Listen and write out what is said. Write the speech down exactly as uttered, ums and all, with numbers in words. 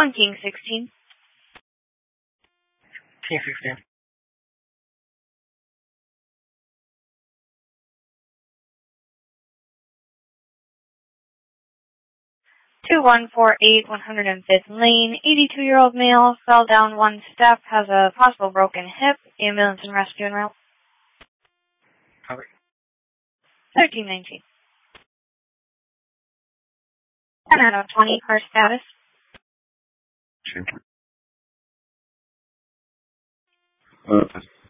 One King sixteen. King sixteen. two one four eight, one hundred fifth Lane, eighty-two-year-old male, fell down one step, has a possible broken hip, ambulance and rescue en route. Copy. thirteen nineteen. ten out of twenty, car status. Two. Uh,